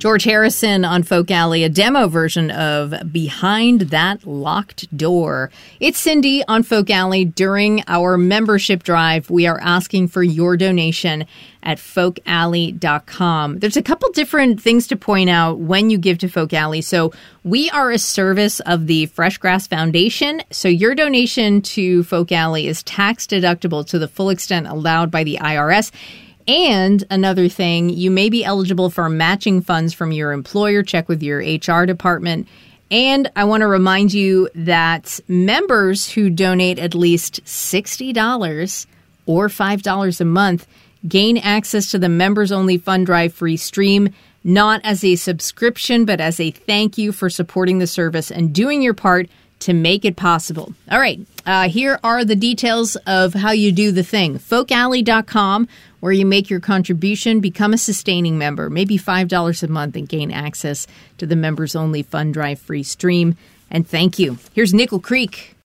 George Harrison on Folk Alley, a demo version of Behind That Locked Door. It's Cindy on Folk Alley. During our membership drive, we are asking for your donation at folkalley.com. There's a couple different things to point out when you give to Folk Alley. So we are a service of the Fresh Grass Foundation. So your donation to Folk Alley is tax deductible to the full extent allowed by the IRS. And another thing, you may be eligible for matching funds from your employer. Check with your HR department. And I want to remind you that members who donate at least $60 or $5 a month gain access to the members-only Fund Drive free stream, not as a subscription, but as a thank you for supporting the service and doing your part to make it possible. All right, here are the details of how you do the thing. Folkalley.com, where you make your contribution, become a sustaining member, maybe $5 a month, and gain access to the members-only Fund Drive free stream. And thank you. Here's Nickel Creek.